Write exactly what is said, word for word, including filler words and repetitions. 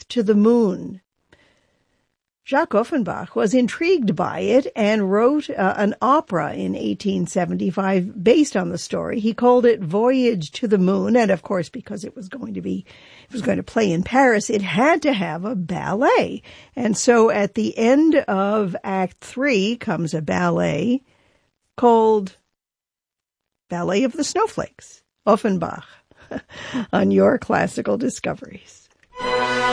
to the Moon. Jacques Offenbach was intrigued by it and wrote uh, an opera in eighteen seventy-five based on the story. He called it Voyage to the Moon, and of course, because it was going to be, it was going to play in Paris, it had to have a ballet. And so at the end of Act Three comes a ballet called Ballet of the Snowflakes. Offenbach on Your Classical Discoveries.